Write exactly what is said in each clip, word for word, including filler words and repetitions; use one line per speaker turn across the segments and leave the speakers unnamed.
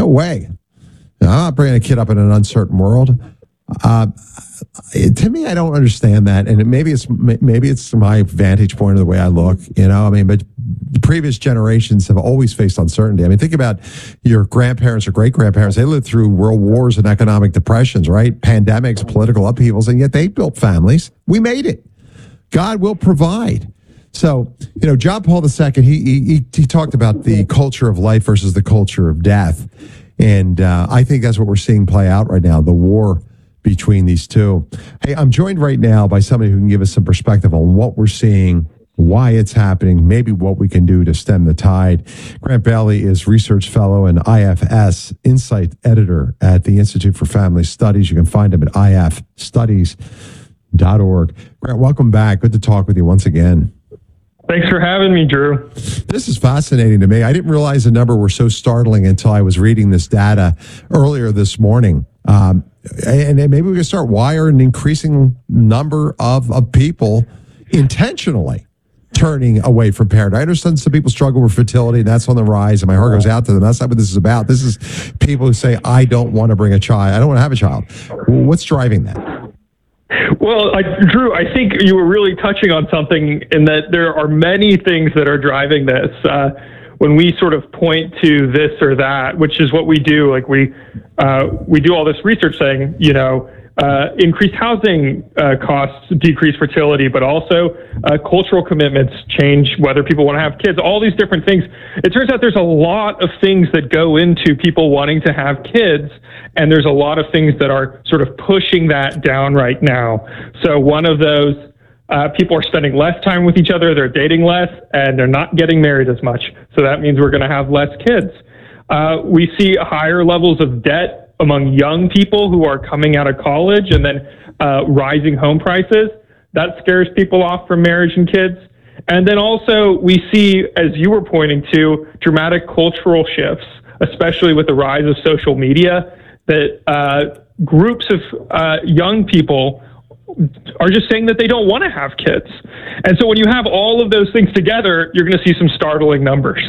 way. I'm not bringing a kid up in an uncertain world. Uh, to me, I don't understand that, and maybe it's maybe it's my vantage point of the way I look. You know, I mean, but previous generations have always faced uncertainty. I mean, think about your grandparents or great grandparents. They lived through world wars and economic depressions, right? Pandemics, political upheavals, and yet they built families. We made it. God will provide. So, you know, John Paul the Second, he he he talked about the culture of life versus the culture of death, and uh, I think that's what we're seeing play out right now. The war between these two. Hey, I'm joined right now by somebody who can give us some perspective on what we're seeing, why it's happening, maybe what we can do to stem the tide. Grant Bailey is research fellow and I F S Insight editor at the Institute for Family Studies. You can find him at I F studies dot org. Grant, welcome back. Good to talk with you once again.
Thanks for having me, Drew.
This is fascinating to me. I didn't realize the number were so startling until I was reading this data earlier this morning. Um, and maybe we can start. Why are an increasing number of, of people intentionally turning away from parenthood? I understand some people struggle with fertility, and that's on the rise, and my heart goes out to them. That's not what this is about. This is people who say, I don't want to bring a child. I don't want to have a child. What's driving that?
Well, I, Drew, I think you were really touching on something in that there are many things that are driving this. Uh, when we sort of point to this or that, which is what we do, like we uh, we do all this research saying, you know, uh, increased housing uh, costs decrease fertility, but also uh, cultural commitments change whether people want to have kids, all these different things. It turns out there's a lot of things that go into people wanting to have kids, and there's a lot of things that are sort of pushing that down right now. So one of those, uh, people are spending less time with each other, they're dating less, and they're not getting married as much. So that means we're going to have less kids. Uh, we see higher levels of debt among young people who are coming out of college, and then uh, rising home prices. That scares people off from marriage and kids. And then also we see, as you were pointing to, dramatic cultural shifts, especially with the rise of social media, that uh, groups of uh, young people are just saying that they don't want to have kids. And so when you have all of those things together, you're going to see some startling numbers.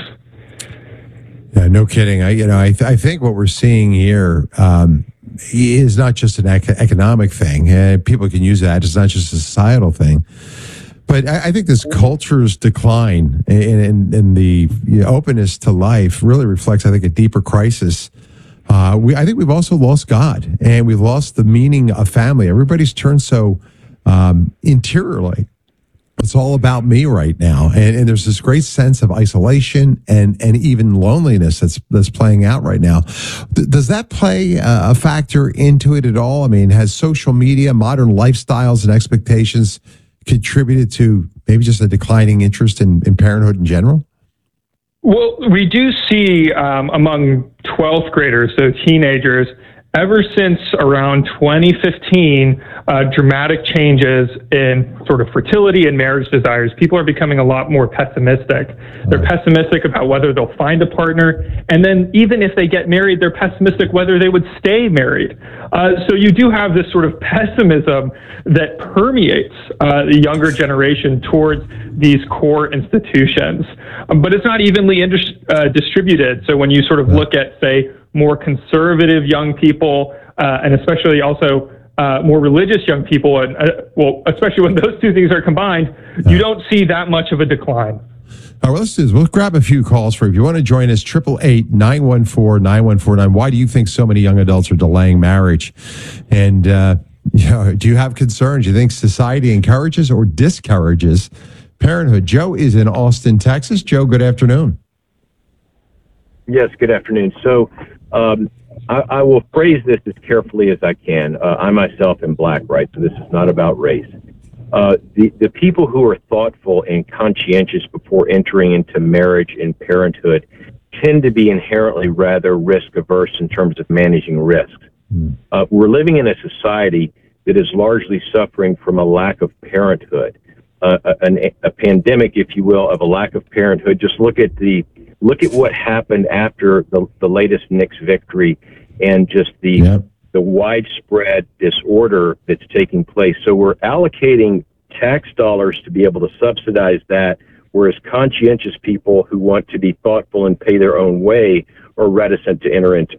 Yeah, no kidding. I, you know, I, th- I think what we're seeing here um, is not just an ec- economic thing. Uh, people can use that. It's not just a societal thing. But I, I think this culture's decline and, and the you know, openness to life really reflects, I think, a deeper crisis. Uh, we, I think we've also lost God, and we've lost the meaning of family. Everybody's turned so um, interiorly. It's all about me right now, and, and there's this great sense of isolation and and even loneliness that's that's playing out right now. D- does that play a, a factor into it at all? I mean, has social media, modern lifestyles, and expectations contributed to maybe just a declining interest in, in parenthood in general?
Well, we do see um, among twelfth graders, so teenagers, ever since around twenty fifteen, uh, dramatic changes in sort of fertility and marriage desires. People are becoming a lot more pessimistic. They're pessimistic about whether they'll find a partner. And then even if they get married, they're pessimistic whether they would stay married. Uh, so you do have this sort of pessimism that permeates uh, the younger generation towards these core institutions. Um, but it's not evenly indus- uh, distributed. So when you sort of look at, say, more conservative young people, uh, and especially also uh, more religious young people, and uh, well, especially when those two things are combined, you don't see that much of a decline.
All right, well, let's do this. We'll grab a few calls for you. If you want to join us, triple eight, nine one four, nine one four nine. Why do you think so many young adults are delaying marriage? And uh, you know, do you have concerns? Do you think society encourages or discourages parenthood? Joe is in Austin, Texas. Joe, good afternoon.
Yes, good afternoon. So um, I, I will phrase this as carefully as I can. Uh, I myself am black, right? So this is not about race. Uh, the, the people who are thoughtful and conscientious before entering into marriage and parenthood tend to be inherently rather risk averse in terms of managing risks. Mm. Uh, we're living in a society that is largely suffering from a lack of parenthood, uh, a, a pandemic, if you will, of a lack of parenthood. Just look at the look at what happened after the, the latest Knicks victory and just the yep. the widespread disorder that's taking place. So we're allocating tax dollars to be able to subsidize that, whereas conscientious people who want to be thoughtful and pay their own way are reticent to enter into